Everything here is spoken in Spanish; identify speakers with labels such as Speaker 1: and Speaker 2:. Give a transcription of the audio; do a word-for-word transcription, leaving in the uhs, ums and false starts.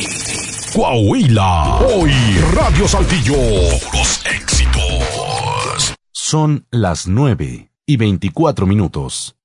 Speaker 1: Coahuila. Hoy Radio Saltillo. Puros éxitos.
Speaker 2: Son las nueve y veinticuatro minutos.